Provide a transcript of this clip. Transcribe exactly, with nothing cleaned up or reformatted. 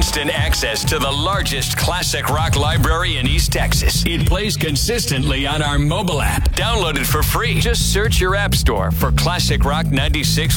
instant access to the largest classic rock library in East Texas. It plays consistently on our mobile app. Download it for free. Just search your app store for Classic Rock ninety-six.